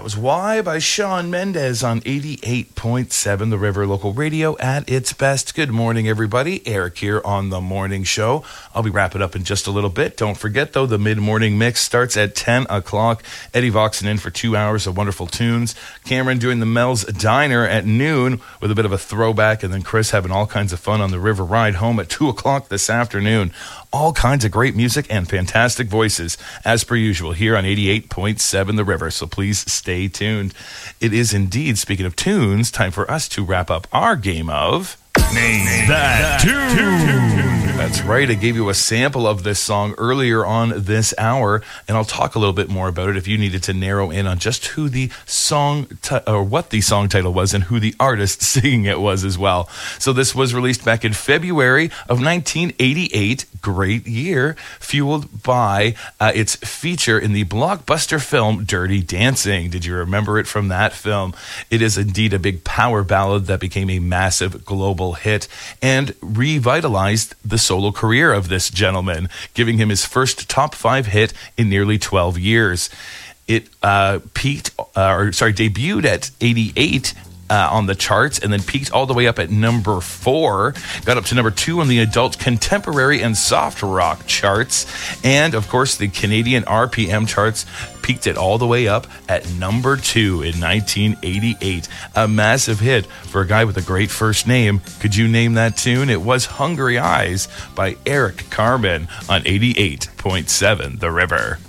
was Why by Shawn Mendes on 88.7 The River Local Radio at its best. Good morning, everybody. Eric here on The Morning Show. I'll be wrapping up in just a little bit. Don't forget, though, the mid-morning mix starts at 10 o'clock. Eddie Voxen in for 2 hours of wonderful tunes. Cameron doing the Mel's Diner at noon with a bit of a throwback, and then Chris having all kinds of fun on the river ride home at 2 o'clock this afternoon. All kinds of great music and fantastic voices, as per usual, here on 88.7 The River, so please stay tuned. It is indeed, speaking of tunes, time for us to wrap up our game of... Name That Tune. That's right, I gave you a sample of this song earlier on this hour, and I'll talk a little bit more about it if you needed to narrow in on just who the song, or what the song title was, and who the artist singing it was as well. So this was released back in February of 1988, great year, fueled by its feature in the blockbuster film Dirty Dancing. Did you remember it from that film? It is indeed a big power ballad that became a massive global hit and revitalized the solo career of this gentleman, giving him his first top 5 hit in nearly 12 years. It debuted at 88 on the charts, and then peaked all the way up at number 4, got up to number 2 on the adult contemporary and soft rock charts, and of course the Canadian RPM charts peaked it all the way up at number 2 in 1988. A massive hit for a guy with a great first name. Could you name that tune? It was Hungry Eyes by Eric Carmen on 88.7 The River.